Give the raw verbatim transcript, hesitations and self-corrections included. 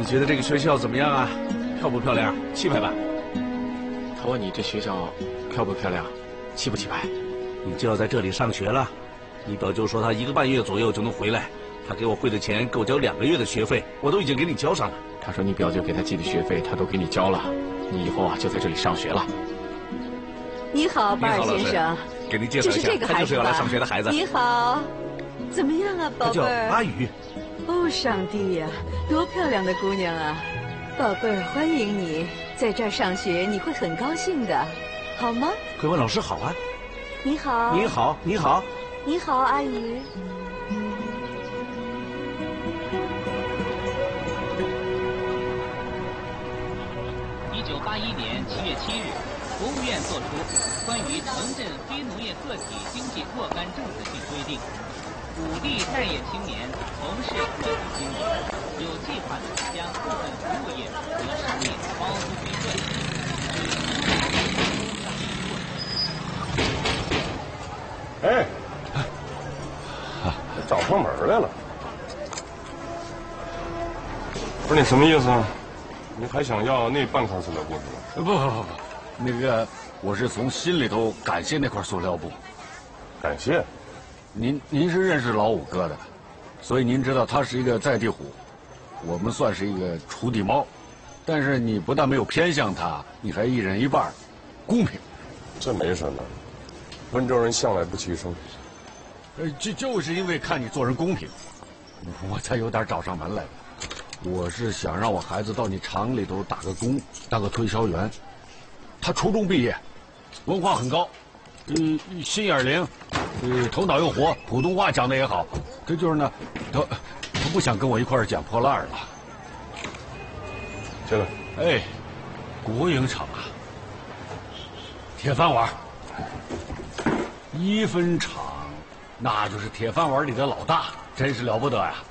觉得这个学校怎么样啊？漂不漂亮？气派吧？ 他问你这学校漂不漂亮，气不气派？ 你就要在这里上学了。你表舅说他一个半月左右就能回来，他给我汇的钱够交两个月的学费，我都已经给你交上了。 他说你表舅给他寄的学费他都给你交了，你以后啊就在这里上学了。 你好，巴尔先生。 给您介绍一下，他就是要来上学的孩子。 你好，怎么样啊，宝贝儿？ 他叫阿宇。 哦，上帝呀，多漂亮的姑娘啊！宝贝儿，欢迎你在这儿上学，你会很高兴的，好吗？ 贵文老师好啊。 你好。 你好，你好。 你好，阿宇。 一九八一年七月七日，国务院作出关于城镇非农业个体经济若干政策性规定，鼓励待业青年从事个体经营，有计划地将部分服务业和商业包租为论。 哎，找上门来了。不是你什么意思啊？你还想要那半块塑料布是吧？ 不不不不，那个我是从心里头感谢那块塑料布。 感谢？ 您您是认识老五哥的，所以您知道他是一个在地虎，我们算是一个锄地猫。但是你不但没有偏向他，你还一人一半，公平。 这没什么。温州人向来不欺生， 呃，就就是因为看你做人公平，我才有点找上门来的。我是想让我孩子到你厂里头打个工，当个推销员。他初中毕业，文化很高，呃，心眼灵，呃，头脑又活，普通话讲得也好。这就是呢，他他不想跟我一块儿捡破烂了。 进来。 哎，国营厂啊，铁饭碗。一分厂，那就是铁饭碗里的老大，真是了不得呀！